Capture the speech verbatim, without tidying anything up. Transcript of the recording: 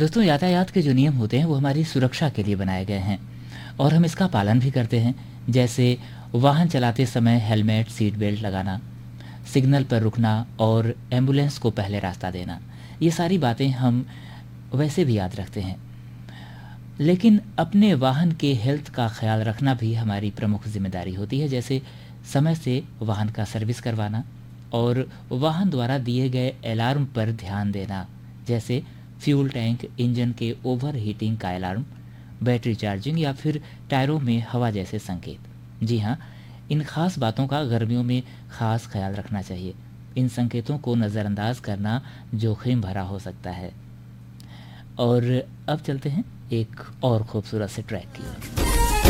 दोस्तों, यातायात के जो नियम होते हैं वो हमारी सुरक्षा के लिए बनाए गए हैं और हम इसका पालन भी करते हैं। जैसे वाहन चलाते समय हेलमेट, सीट बेल्ट लगाना, सिग्नल पर रुकना और एम्बुलेंस को पहले रास्ता देना। ये सारी बातें हम वैसे भी याद रखते हैं, लेकिन अपने वाहन के हेल्थ का ख्याल रखना भी हमारी प्रमुख जिम्मेदारी होती है। जैसे समय से वाहन का सर्विस करवाना और वाहन द्वारा दिए गए अलार्म पर ध्यान देना, जैसे फ्यूल टैंक, इंजन के ओवर हीटिंग का अलार्म, बैटरी चार्जिंग या फिर टायरों में हवा जैसे संकेत। जी हाँ, इन खास बातों का गर्मियों में खास ख्याल रखना चाहिए। इन संकेतों को नज़रअंदाज करना जोखिम भरा हो सकता है। और अब चलते हैं एक और खूबसूरत से ट्रैक की ओर।